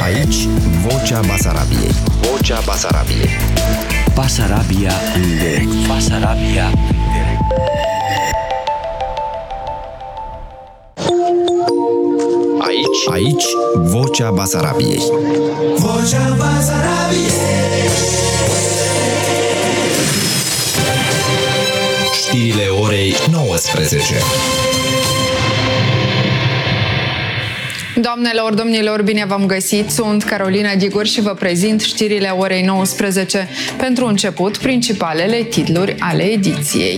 Aici, Vocea Basarabiei. Vocea Basarabiei. Basarabia în direct. Basarabia în direct. Aici, Vocea Basarabiei. Vocea Basarabiei. Știrile orei 19. Doamnelor, domnilor, bine v-am găsit! Sunt Carolina Digur și vă prezint știrile orei 19. Pentru început, principalele titluri ale ediției.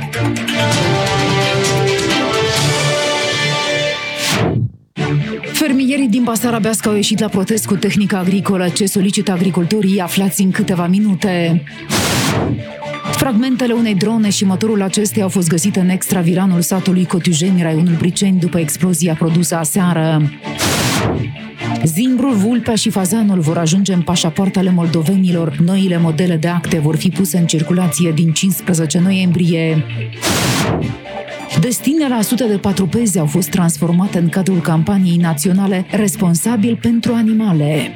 Fermierii din Basarabeasca au ieșit la protest cu tehnica agricolă. Ce solicită agricultorii, aflați în câteva minute. Fragmentele unei drone și motorul acesteia au fost găsite în extravilanul satului Cotujeni, raionul Briceni, după explozia produsă aseară. Zimbrul, vulpea și fazanul vor ajunge în pașapoartele moldovenilor. Noile modele de acte vor fi puse în circulație din 15 noiembrie. Destinele a sute de patrupezi au fost transformate în cadrul campaniei naționale Responsabil pentru animale.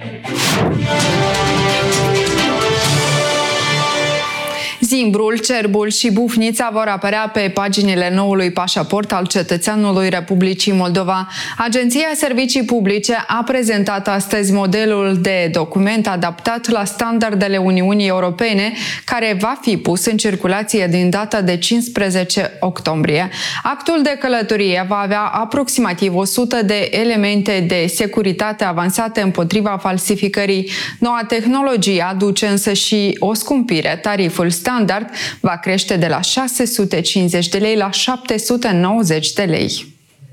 Zimbrul, cerbul și bufnița vor apărea pe paginile noului pașaport al cetățeanului Republicii Moldova. Agenția Servicii Publice a prezentat astăzi modelul de document adaptat la standardele Uniunii Europene, care va fi pus în circulație din data de 15 octombrie. Actul de călătorie va avea aproximativ 100 de elemente de securitate avansate împotriva falsificării. Noua tehnologie aduce însă și o scumpire. Tariful standard va crește de la 650 de lei la 790 de lei.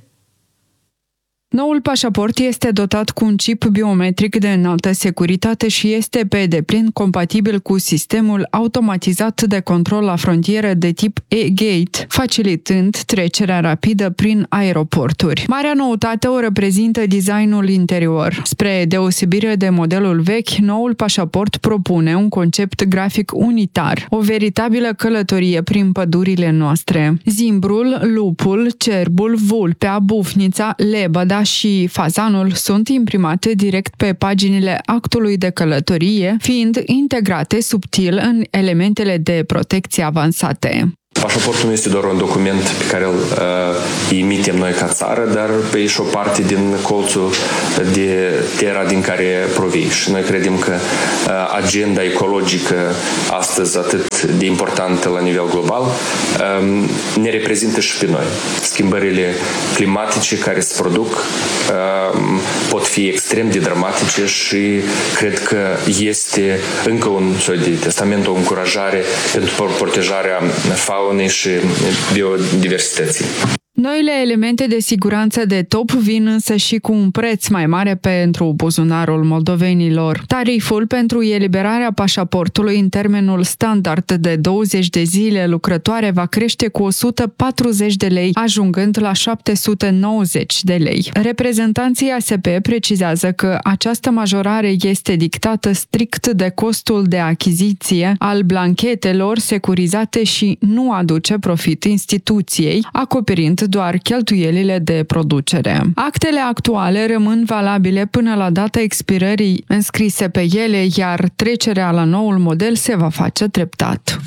Noul pașaport este dotat cu un chip biometric de înaltă securitate și este pe deplin compatibil cu sistemul automatizat de control la frontieră de tip e-Gate, facilitând trecerea rapidă prin aeroporturi. Marea noutate o reprezintă designul interior. Spre deosebire de modelul vechi, noul pașaport propune un concept grafic unitar, o veritabilă călătorie prin pădurile noastre. Zimbrul, lupul, cerbul, vulpea, bufnița, lebăda și fazanul sunt imprimate direct pe paginile actului de călătorie, fiind integrate subtil în elementele de protecție avansate. Pașaportul nu este doar un document pe care îl emitem noi ca țară, dar e și o parte din colțul de terra din care provii. Și noi credem că agenda ecologică astăzi atât de importantă la nivel global ne reprezintă și pe noi. Schimbările climatice care se produc pot fi extrem de dramatice și cred că este încă un soi de testament, o încurajare pentru protejarea faunei și biodiversității. Noile elemente de siguranță de top vin însă și cu un preț mai mare pentru buzunarul moldovenilor. Tariful pentru eliberarea pașaportului în termenul standard de 20 de zile lucrătoare va crește cu 140 de lei, ajungând la 790 de lei. Reprezentanții ASP precizează că această majorare este dictată strict de costul de achiziție al blanchetelor securizate și nu aduce profit instituției, acoperind doar cheltuielile de producere. Actele actuale rămân valabile până la data expirării înscrise pe ele, iar trecerea la noul model se va face treptat.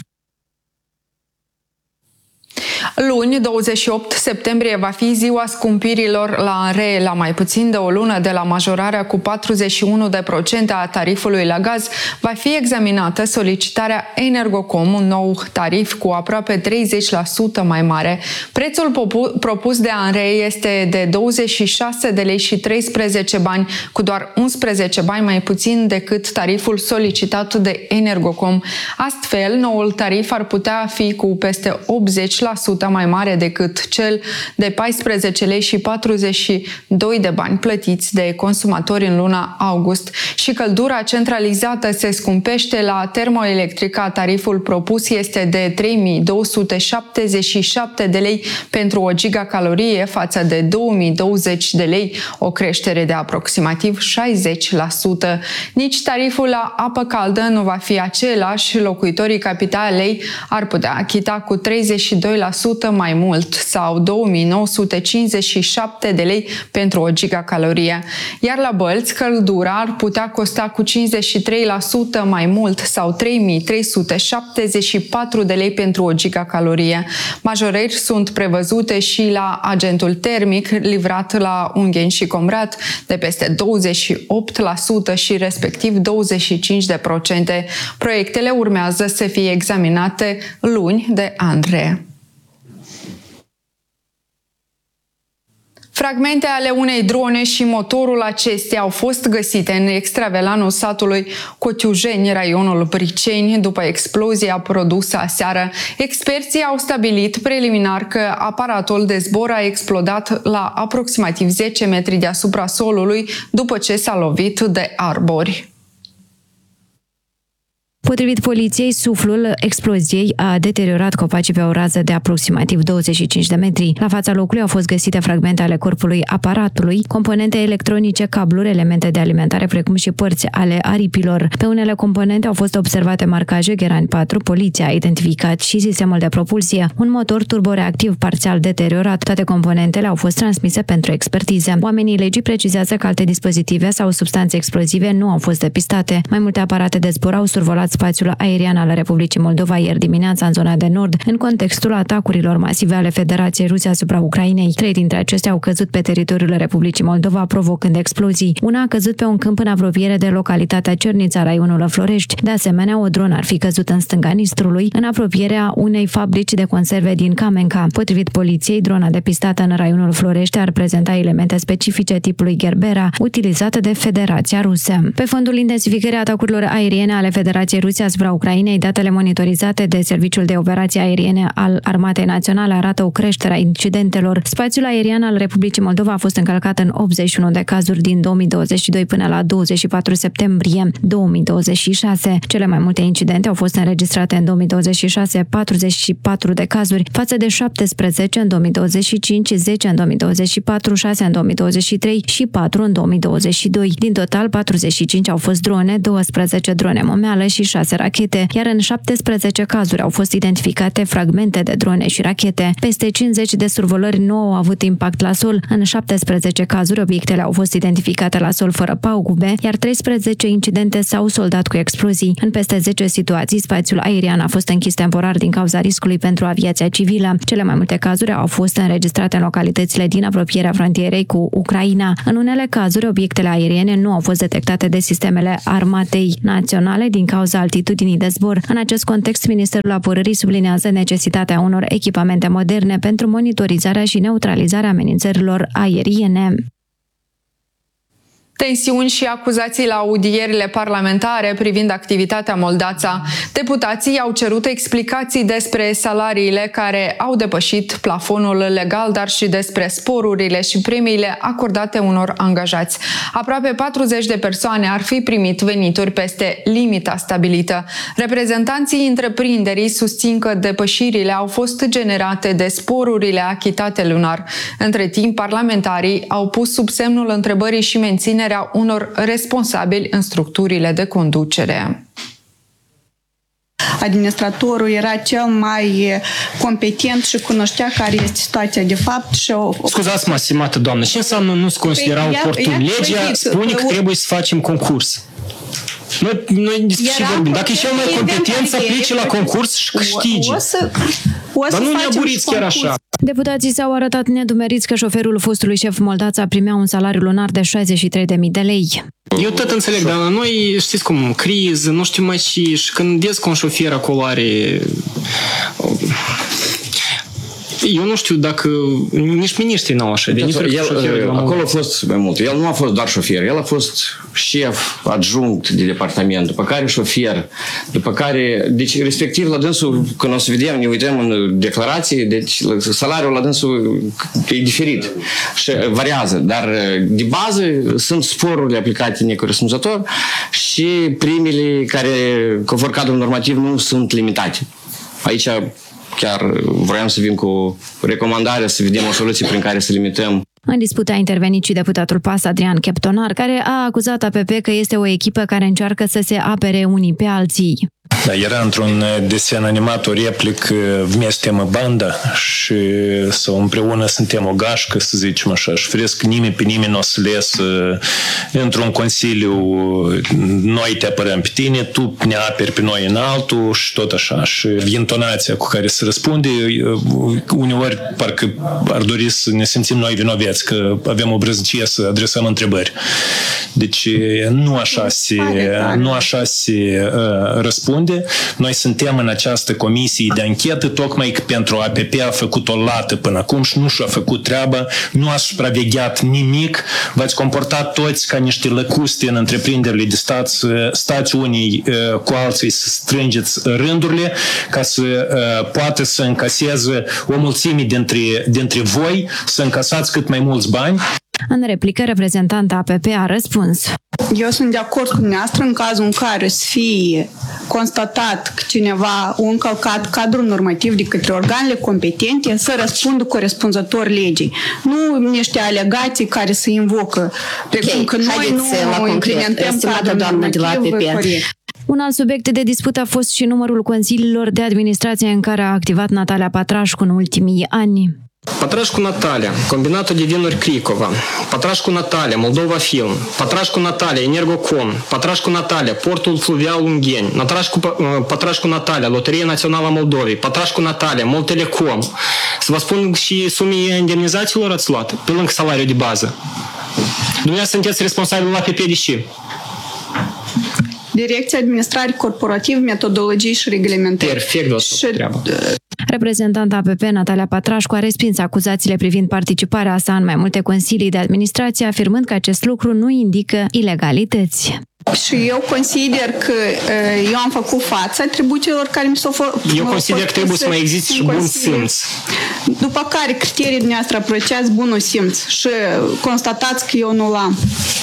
Luni, 28 septembrie, va fi ziua scumpirilor la ANRE. La mai puțin de o lună de la majorarea cu 41% a tarifului la gaz, va fi examinată solicitarea Energocom, un nou tarif cu aproape 30% mai mare. Prețul propus de ANRE este de 26 de lei și 13 bani, cu doar 11 bani mai puțin decât tariful solicitat de Energocom. Astfel, noul tarif ar putea fi cu peste 80% mai mare decât cel de 14 lei și 42 de bani plătiți de consumatori în luna august. Și căldura centralizată se scumpește la termoelectrica. Tariful propus este de 3277 de lei pentru o gigacalorie față de 2020 de lei, o creștere de aproximativ 60%. Nici tariful la apă caldă nu va fi același. Locuitorii capitalei ar putea achita cu 32 mai mult sau 2957 de lei pentru o gigacalorie. Iar la bălți, căldura ar putea costa cu 53% mai mult sau 3374 de lei pentru o gigacalorie. Majorări sunt prevăzute și la agentul termic livrat la Ungheni și Comrat de peste 28% și respectiv 25%. Proiectele urmează să fie examinate luni de Andrei. Fragmente ale unei drone și motorul acesteia au fost găsite în extravelanul satului Cotiujeni, raionul Briceni, după explozia produsă aseară. Experții au stabilit preliminar că aparatul de zbor a explodat la aproximativ 10 metri deasupra solului după ce s-a lovit de arbori. Potrivit poliției, suflul exploziei a deteriorat copacii pe o rază de aproximativ 25 de metri. La fața locului au fost găsite fragmente ale corpului aparatului, componente electronice, cabluri, elemente de alimentare, precum și părți ale aripilor. Pe unele componente au fost observate marcaje Gherani 4, poliția a identificat și sistemul de propulsie, un motor turboreactiv parțial deteriorat. Toate componentele au fost transmise pentru expertize. Oamenii legii precizează că alte dispozitive sau substanțe explozive nu au fost depistate. Mai multe aparate de zbor au survolat spațiul aerian al Republicii Moldova ieri dimineața în zona de nord, în contextul atacurilor masive ale Federației Ruse asupra Ucrainei. 3 dintre acestea au căzut pe teritoriul Republicii Moldova, provocând explozii. Una a căzut pe un câmp în apropiere de localitatea Cernița, raionul Florești. De asemenea, o dronă ar fi căzut în stânga Nistrului, în apropierea unei fabrici de conserve din Camenca. Potrivit poliției, drona depistată în raionul Florești ar prezenta elemente specifice tipului Gerbera, utilizată de Federația Rusă. Pe fondul intensificării atacurilor aeriene ale Federației Ruse asupra Ucrainei, datele monitorizate de Serviciul de Operații Aeriene al Armatei Naționale arată o creștere a incidentelor. Spațiul aerian al Republicii Moldova a fost încălcat în 81 de cazuri din 2022 până la 24 septembrie 2026. Cele mai multe incidente au fost înregistrate în 2026, 44 de cazuri, față de 17 în 2025, 10 în 2024, 6 în 2023 și 4 în 2022. Din total, 45 au fost drone, 12 drone momeală și 6 rachete, iar în 17 cazuri au fost identificate fragmente de drone și rachete. Peste 50 de survolări nu au avut impact la sol. În 17 cazuri, obiectele au fost identificate la sol fără pagube, iar 13 incidente s-au soldat cu explozii. În peste 10 situații, spațiul aerian a fost închis temporar din cauza riscului pentru aviația civilă. Cele mai multe cazuri au fost înregistrate în localitățile din apropierea frontierei cu Ucraina. În unele cazuri, obiectele aeriene nu au fost detectate de sistemele Armatei Naționale din cauza altitudinii de zbor. În acest context, Ministerul Apărării subliniază necesitatea unor echipamente moderne pentru monitorizarea și neutralizarea amenințărilor aeriene. Tensiuni și acuzații la audierile parlamentare privind activitatea Moldața. Deputații au cerut explicații despre salariile care au depășit plafonul legal, dar și despre sporurile și premiile acordate unor angajați. Aproape 40 de persoane ar fi primit venituri peste limita stabilită. Reprezentanții întreprinderii susțin că depășirile au fost generate de sporurile achitate lunar. Între timp, parlamentarii au pus sub semnul întrebării și menținerea unor responsabili în structurile de conducere. Administratorul era cel mai competent și cunoștea care este situația de fapt. Scuzați-mă, stimată doamnă, ce înseamnă nu se considera oportun? Legea spune că trebuie să facem concurs. Noi despre ce vorbim? Dacă e cel mai competent să aplice la concurs și câștige. Dar nu ne aburiți chiar așa. Deputații s-au arătat nedumeriți că șoferul fostului șef Moldața primea un salariu lunar de 63.000 de lei. Eu tot înțeleg, dar noi, știți cum, criză, nu știu mai și când desc un șofer acolo are... Eu nu știu dacă nici miniștrii n-au așa. Acolo a fost mai mult. El nu a fost doar șofer, el a fost șef adjunct de departament, după care șofer, după care, deci respectiv la dânsul, când o să vedem, ne uităm în declarație, deci salariul la dânsul e diferit și variază, dar de bază sunt sporurile aplicate necorespunzător și primele care, conform cadrul normativ, nu sunt limitate. Aici chiar vroiam să vin cu recomandare, să vedem o soluție prin care să limităm. În dispută a intervenit și deputatul PAS Adrian Cheptonar, care a acuzat APP că este o echipă care încearcă să se apere unii pe alții. Da, era într-un desen animat o replică vmeste mă banda și sau împreună suntem o gașcă, să zicem așa, și fresc nimeni pe nimeni nu o să lesă într-un consiliu, noi te apărăm pe tine, tu ne aperi pe noi în altul și tot așa. Și intonația cu care se răspunde, uneori parcă ar dori să ne simțim noi vinoveți, că avem o brăznicie să adresăm întrebări. Deci nu așa se răspunde. Noi suntem în această comisie de anchetă tocmai pentru APP a făcut o lată până acum și nu și-a făcut treaba, nu a supravegheat nimic, v-ați comportat toți ca niște lăcuste în întreprinderile de stat, stați unii cu alții să strângeți rândurile ca să poată să încaseze o mulțime dintre voi, să încasați cât mai mulți bani. În replică, reprezentanta APP a răspuns: Eu sunt de acord cu dumneavoastră în cazul în care să fie constatat că cineva a încălcat cadrul normativ de către organele competente să răspundă corespunzător legii. Nu niște alegații care se invocă, precum că noi nu implementăm cadrul normativ corect. Un alt subiect de dispută a fost și numărul consiliilor de administrație în care a activat Natalia Patrașcu în ultimii ani. Patrașcu Natalia, Combinatul de Vinuri Cricova, Patrașcu Natalia, Moldova Film, Patrașcu Natalia, Energocom, Patrașcu Natalia, Portul Fluvial Ungheni, Patrașcu Natalia, Loteria Națională a Moldovei, Patrașcu Natalia, Moltelecom. Să vă spun și sumii indemnizațiilor ați luat, pe lângă salariul de bază. Dumneavoastră sunteți responsabil la APP de ce? Direcția Administrare Corporativ, Metodologii și Reglementări. Perfect, vă treabă. Reprezentanta APP, Natalia Patrașcu, a respins acuzațiile privind participarea sa în mai multe consilii de administrație, afirmând că acest lucru nu indică ilegalități. Și eu consider că eu am făcut față atribuțiilor care mi s-au făcut. Eu consider că trebuie să mai existe și bun simț. După care criteriile dumneavoastră apreciați bunul simț și constatați că eu nu l-am.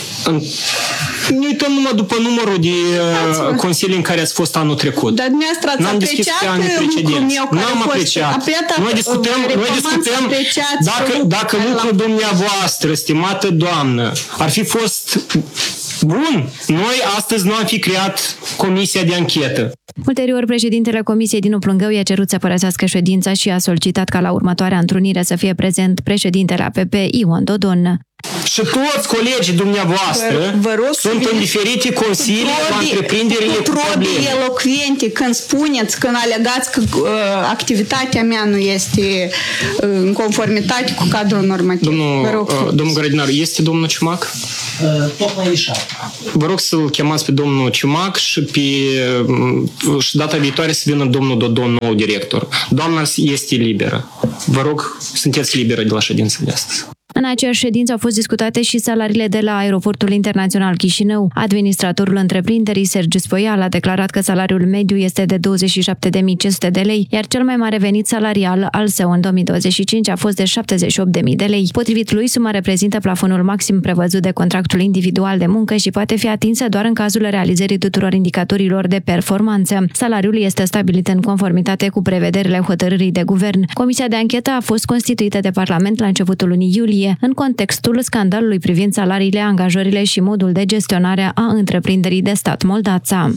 Ne uităm numai după numărul de consilii în care ați fost anul trecut. Dar dumneavoastră ați apreciat lucrul meu care N-am apreciat. Noi discutăm dacă lucrul dumneavoastră, stimată doamnă, ar fi fost bun, noi astăzi nu am fi creat comisia de anchetă. Ulterior, președintele Comisiei Dinu Plângău i-a cerut să părăsească ședința și a solicitat ca la următoarea întrunire să fie prezent președintele APP Ion Dodon. Și toți colegii dumneavoastră sunt în diferite consilii cu întreprinderile cu probleme. Elocvente când spuneți, când alegați că activitatea mea nu este în conformitate cu cadrul normativ. Domnul Grădinaru, este domnul Ciumac? Tocmai ieșat. Vă rog să-l chemați pe domnul Ciumac și data viitoare să vină domnul Dodon, nou director. Doamna este liberă. Vă rog, sunteți liberă de la ședința de astăzi. În aceeași ședință au fost discutate și salariile de la Aeroportul Internațional Chișinău. Administratorul întreprinderii, Sergiu Spoial, a declarat că salariul mediu este de 27.500 de lei, iar cel mai mare venit salarial al său în 2025 a fost de 78.000 de lei. Potrivit lui, suma reprezintă plafonul maxim prevăzut de contractul individual de muncă și poate fi atinsă doar în cazul realizării tuturor indicatorilor de performanță. Salariul este stabilit în conformitate cu prevederile hotărârii de guvern. Comisia de anchetă a fost constituită de Parlament la începutul lunii iulie, în contextul scandalului privind salariile, angajările și modul de gestionare a întreprinderii de stat Moldața.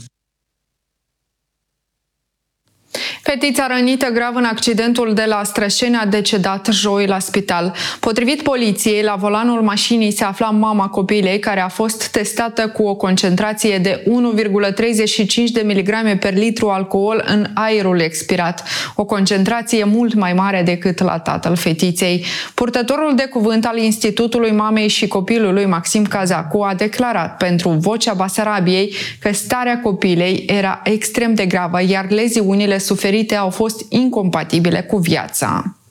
Fetița rănită grav în accidentul de la Strășeni a decedat joi la spital. Potrivit poliției, la volanul mașinii se afla mama copilei, care a fost testată cu o concentrație de 1,35 de miligrame per litru alcool în aerul expirat, o concentrație mult mai mare decât la tatăl fetiței. Purtătorul de cuvânt al Institutului Mamei și Copilului, Maxim Cazacu, a declarat pentru Vocea Basarabiei că starea copilei era extrem de gravă, iar leziunile suferite au fost incompatibile cu viața.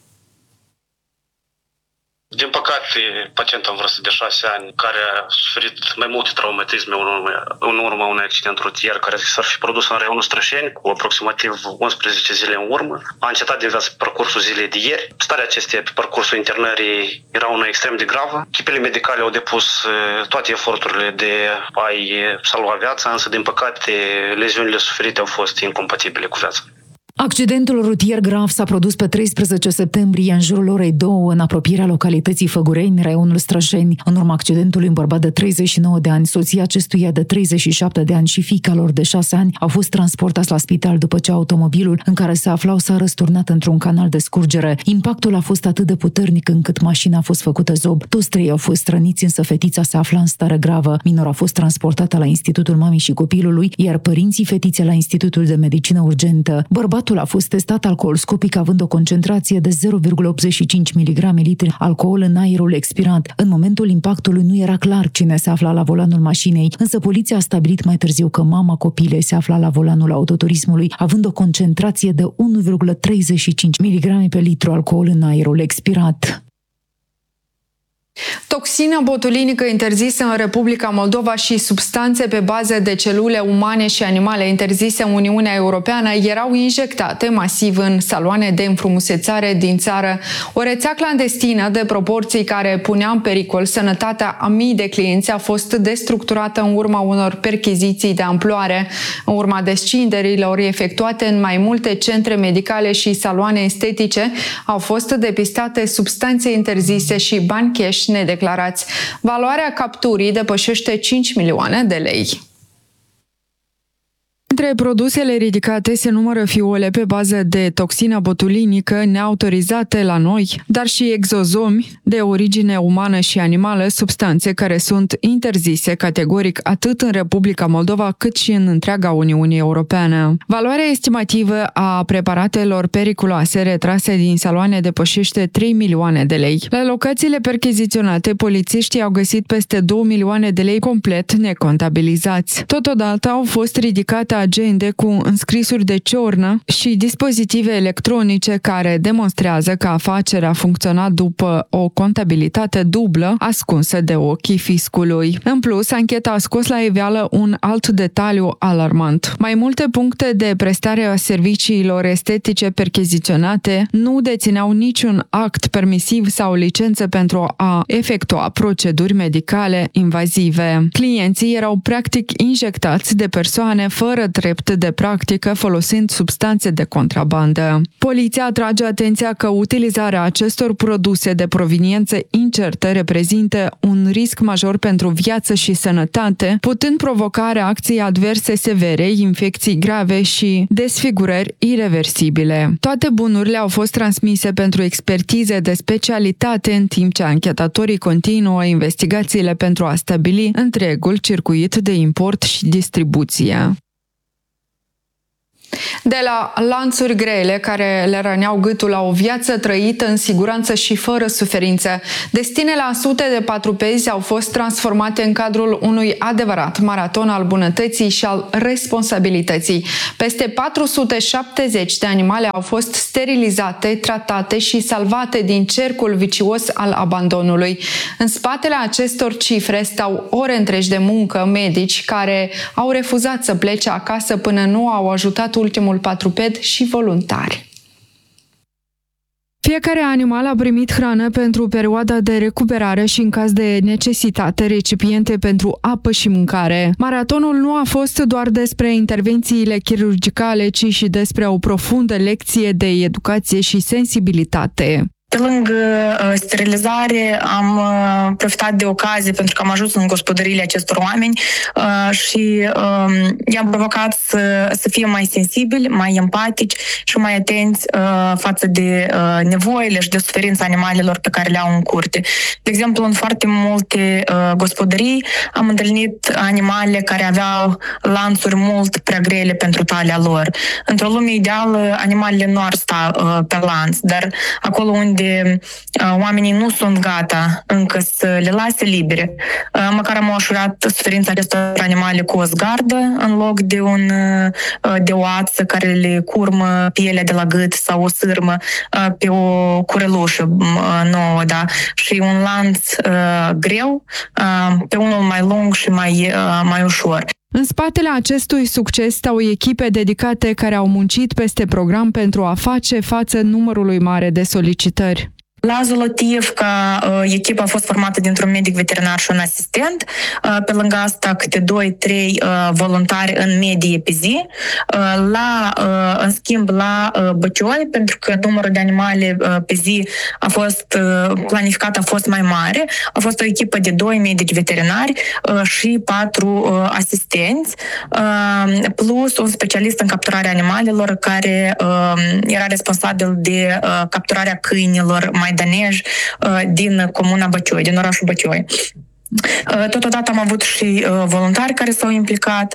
Din păcate, pacienta în vârstă de 6 ani, care a suferit mai multe traumatisme în urma unui accident rutier care s-ar fi produs în raionul Strășeni, cu aproximativ 11 zile în urmă, a încetat de viață pe parcursul zilei de ieri. Starea acesteia pe parcursul internării era una extrem de gravă. Echipele medicale au depus toate eforturile de a-i salva viața, însă, din păcate, leziunile suferite au fost incompatibile cu viața. Accidentul rutier grav s-a produs pe 13 septembrie în jurul orei 2 în apropierea localității Făgureni, raionul Strășeni. În urma accidentului, un bărbat de 39 de ani, soția acestuia de 37 de ani și fiica lor de 6 ani au fost transportați la spital după ce automobilul în care se aflau s-a răsturnat într-un canal de scurgere. Impactul a fost atât de puternic încât mașina a fost făcută zob. Toți trei au fost răniți, însă fetița se afla în stare gravă. Minora a fost transportată la Institutul Mamei și Copilului, iar părinții fetiței la Institutul de Medicină Urgentă. Bărbatul a fost testat alcoolscopic având o concentrație de 0,85 mg alcool în aerul expirat. În momentul impactului nu era clar cine se afla la volanul mașinei, însă poliția a stabilit mai târziu că mama copilei se afla la volanul autoturismului, având o concentrație de 1,35 mg pe litru alcool în aerul expirat. Toxină botulinică interzisă în Republica Moldova și substanțe pe bază de celule umane și animale interzise în Uniunea Europeană erau injectate masiv în saloane de înfrumusețare din țară. O rețea clandestină de proporții care punea în pericol sănătatea a mii de clienți a fost destructurată în urma unor percheziții de amploare. În urma descinderilor efectuate în mai multe centre medicale și saloane estetice, au fost depistate substanțe interzise și bani cash nedeclarați. Valoarea capturii depășește 5 milioane de lei. Între produsele ridicate se numără fiole pe bază de toxină botulinică neautorizate la noi, dar și exozomi de origine umană și animală, substanțe care sunt interzise categoric atât în Republica Moldova cât și în întreaga Uniune Europeană. Valoarea estimativă a preparatelor periculoase retrase din saloane depășește 3 milioane de lei. La locațiile percheziționate, polițiștii au găsit peste 2 milioane de lei complet necontabilizați. Totodată au fost ridicate agende cu înscrisuri de ciornă și dispozitive electronice care demonstrează că afacerea a funcționat după o contabilitate dublă ascunsă de ochii fiscului. În plus, ancheta a scos la iveală un alt detaliu alarmant. Mai multe puncte de prestare a serviciilor estetice percheziționate nu dețineau niciun act permisiv sau licență pentru a efectua proceduri medicale invazive. Clienții erau practic injectați de persoane fără drept de practică folosind substanțe de contrabandă. Poliția atrage atenția că utilizarea acestor produse de proveniență incertă reprezintă un risc major pentru viață și sănătate, putând provoca reacții adverse severe, infecții grave și desfigurări ireversibile. Toate bunurile au fost transmise pentru expertize de specialitate în timp ce anchetatorii continuă investigațiile pentru a stabili întregul circuit de import și distribuție. De la lanțuri grele care le răneau gâtul la o viață trăită în siguranță și fără suferință, destinele a sute de patrupezi au fost transformate în cadrul unui adevărat maraton al bunătății și al responsabilității. Peste 470 de animale au fost sterilizate, tratate și salvate din cercul vicios al abandonului. În spatele acestor cifre stau ore întregi de muncă, medici care au refuzat să plece acasă până nu au ajutat ultimul patruped și voluntari. Fiecare animal a primit hrană pentru perioada de recuperare și, în caz de necesitate, recipiente pentru apă și mâncare. Maratonul nu a fost doar despre intervențiile chirurgicale, ci și despre o profundă lecție de educație și sensibilitate. Pe lângă sterilizare am profitat de ocazie pentru că am ajuns în gospodăriile acestor oameni și i-am provocat să fie mai sensibili, mai empatici și mai atenți față de nevoile și de suferința animalelor pe care le au în curte. De exemplu, în foarte multe gospodării am întâlnit animale care aveau lanțuri mult prea grele pentru talia lor. Într-o lume ideală, animalele nu ar sta pe lanț, dar acolo unde oamenii nu sunt gata încă să le lase libere. Măcar am ușurat suferința acestor animale cu o zgardă în loc de o ață care le curmă pielea de la gât sau o sârmă pe o curelușă nouă, da? Și un lanț greu pe unul mai lung și mai ușor. În spatele acestui succes stau echipe dedicate care au muncit peste program pentru a face față numărului mare de solicitări. La Zolotievka, echipa a fost formată dintr-un medic veterinar și un asistent. Pe lângă asta, câte 2-3 voluntari în medie pe zi. În schimb, la Băcioi, pentru că numărul de animale pe zi a fost planificat, a fost mai mare, a fost o echipă de 2 medici veterinari și 4 asistenți, plus un specialist în capturarea animalelor care era responsabil de capturarea câinilor maidaneji din comuna Băcioi, din orașul Băcioi. Totodată am avut și voluntari care s-au implicat,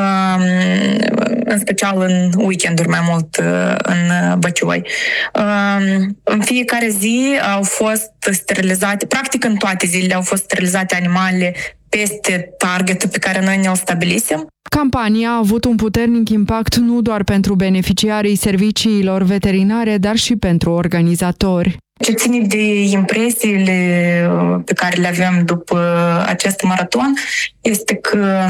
în special în weekenduri mai mult în Băcioi. În fiecare zi au fost sterilizate, practic în toate zilele au fost sterilizate animale peste targetul pe care noi ne-l stabilisem. Campania a avut un puternic impact nu doar pentru beneficiarii serviciilor veterinare, dar și pentru organizatori. Ce ține de impresiile pe care le avem după acest maraton este că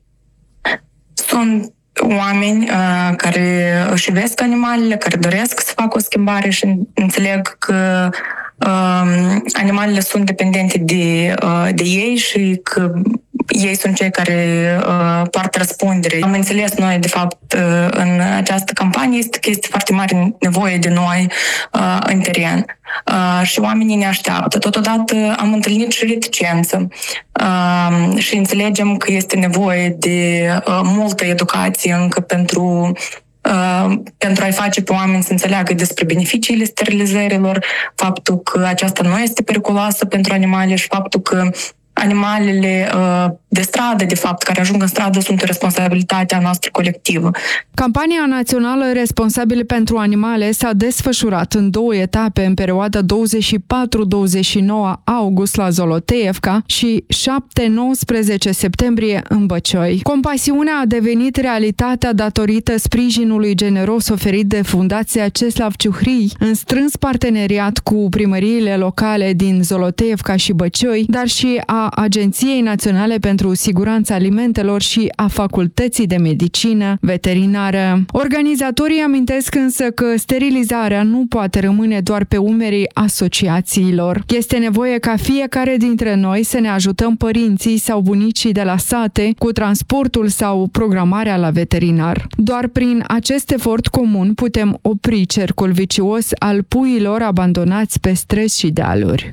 sunt oameni care își iubesc animalele, care doresc să facă o schimbare și înțeleg că animalele sunt dependente de ei și că ei sunt cei care poartă răspundere. Am înțeles noi, de fapt, în această campanie este că este foarte mare nevoie de noi în teren și oamenii ne așteaptă. Totodată am întâlnit și reticență și înțelegem că este nevoie de multă educație încă pentru a-i face pe oameni să înțeleagă despre beneficiile sterilizărilor, faptul că aceasta nu este periculoasă pentru animale și faptul că animalele de stradă, de fapt, care ajung în stradă, sunt responsabilitatea noastră colectivă. Campania națională Responsabili pentru Animale s-a desfășurat în 2 etape în perioada 24-29 august la Zolotievka și 7-19 septembrie în Băcioi. Compasiunea a devenit realitatea datorită sprijinului generos oferit de Fundația Ceslav Ciuhrii, în strâns parteneriat cu primăriile locale din Zolotievka și Băcioi, dar și a Agenției Naționale pentru Siguranța Alimentelor și a Facultății de Medicină Veterinară. Organizatorii amintesc însă că sterilizarea nu poate rămâne doar pe umerii asociațiilor. Este nevoie ca fiecare dintre noi să ne ajutăm părinții sau bunicii de la sate cu transportul sau programarea la veterinar. Doar prin acest efort comun putem opri cercul vicios al puiilor abandonați pe străzi și dealuri.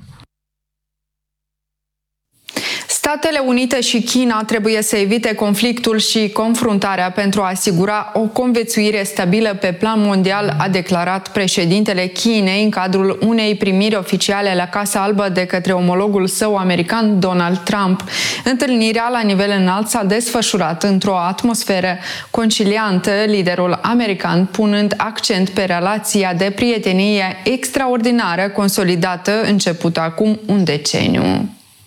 Statele Unite și China trebuie să evite conflictul și confruntarea pentru a asigura o conviețuire stabilă pe plan mondial, a declarat președintele Chinei în cadrul unei primiri oficiale la Casa Albă de către omologul său american Donald Trump. Întâlnirea la nivel înalt s-a desfășurat într-o atmosferă conciliantă, liderul american punând accent pe relația de prietenie extraordinară consolidată început acum un deceniu.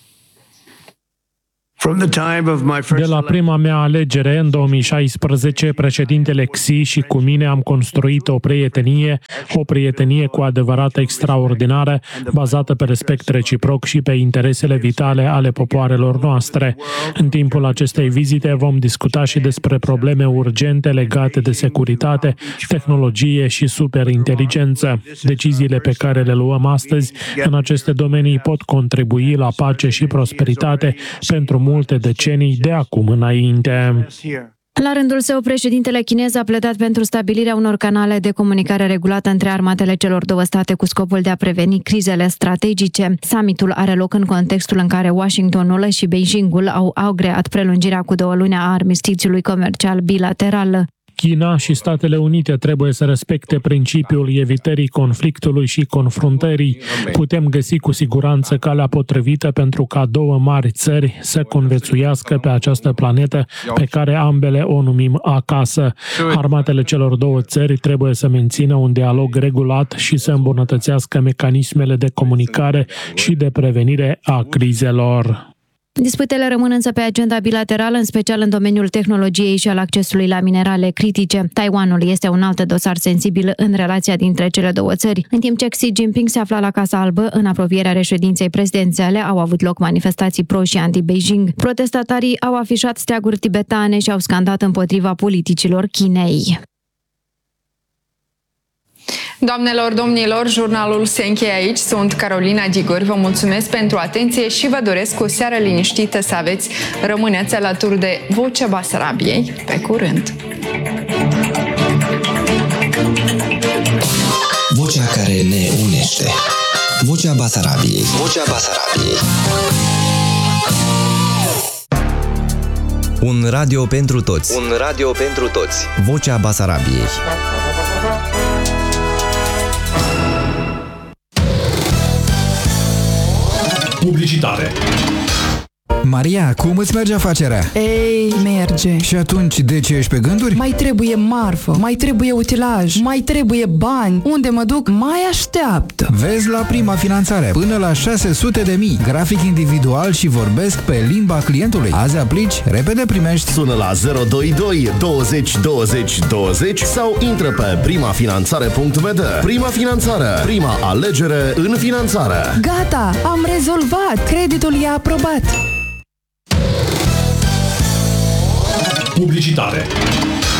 De la prima mea alegere, în 2016, președintele Xi și cu mine am construit o prietenie cu adevărat extraordinară, bazată pe respect reciproc și pe interesele vitale ale popoarelor noastre. În timpul acestei vizite vom discuta și despre probleme urgente legate de securitate, tehnologie și superinteligență. Deciziile pe care le luăm astăzi în aceste domenii pot contribui la pace și prosperitate pentru multe decenii de acum înainte. La rândul său, președintele chinez a pledat pentru stabilirea unor canale de comunicare regulată între armatele celor două state cu scopul de a preveni crizele strategice. Summitul are loc în contextul în care Washingtonul și Beijingul au agreat prelungirea cu 2 luni a armistițiului comercial bilateral. China și Statele Unite trebuie să respecte principiul evitării conflictului și confruntării. Putem găsi cu siguranță calea potrivită pentru ca două mari țări să conviețuiască pe această planetă pe care ambele o numim acasă. Armatele celor două țări trebuie să mențină un dialog regulat și să îmbunătățească mecanismele de comunicare și de prevenire a crizelor. Disputele rămân însă pe agenda bilaterală, în special în domeniul tehnologiei și al accesului la minerale critice. Taiwanul este un alt dosar sensibil în relația dintre cele două țări. În timp ce Xi Jinping se afla la Casa Albă, în apropierea reședinței prezidențiale, au avut loc manifestații pro și anti-Beijing. Protestatarii au afișat steaguri tibetane și au scandat împotriva politicilor Chinei. Doamnelor, domnilor, jurnalul se încheie aici. Sunt Carolina Digur. Vă mulțumesc pentru atenție și vă doresc o seară liniștită să aveți. Rămâneți alături de Vocea Basarabiei. Pe curând! Vocea care ne unește. Vocea Basarabiei. Vocea Basarabiei. Un radio pentru toți. Un radio pentru toți. Vocea Basarabiei. Publicitate. Maria, cum îți merge afacerea? Ei, merge. Și atunci, de ce ești pe gânduri? Mai trebuie marfă, mai trebuie utilaj, mai trebuie bani. Unde mă duc, mai așteaptă. Vezi la Prima Finanțare. Până la 600.000. Grafic individual și vorbesc pe limba clientului. Azi aplici, repede primești. Sună la 022 20 20 20 sau intră pe primafinanțare.md. Prima Finanțare. Prima alegere în finanțare. Gata, am rezolvat. Creditul e aprobat. Publicitate.